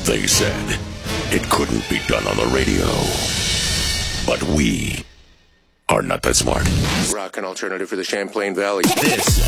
They said it couldn't be done on the radio. But we are not that smart. Rock and alternative for the Champlain Valley. This